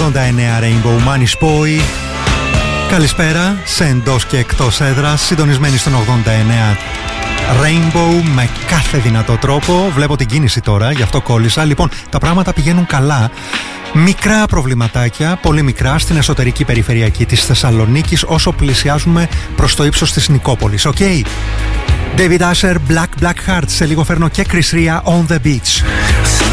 89 Rainbow Manish Boy. Καλησπέρα σε εντός και εκτός έδρας, συντονισμένοι στον 89 Rainbow με κάθε δυνατό τρόπο. Βλέπω την κίνηση τώρα, γι' αυτό κόλλησα. Λοιπόν, τα πράγματα πηγαίνουν καλά. Μικρά προβληματάκια, πολύ μικρά, στην εσωτερική περιφερειακή της Θεσσαλονίκης όσο πλησιάζουμε προς το ύψος της Νικόπολης. Οκ. David Asher, Black Heart. Σε λίγο φέρνω και Chris Ria, On The Beach.